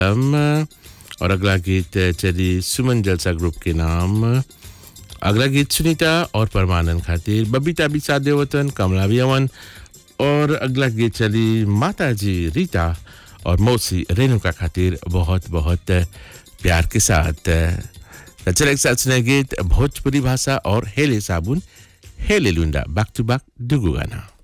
और अगला गीत चली सुमन जलसा ग्रुप के नाम। अगला गीत सुनीता और परमानंद खातिर, बबीता बिसा देवतन, कमला वियवन। और अगला गीत चली माता जी रीता और मौसी रेणुका खातिर बहुत बहुत प्यार के साथ। चले एक साथ सुने गीत भोजपुरी भाषा और हेले साबुन हेले लुंडा, बैक टू बैक दुगु गाना।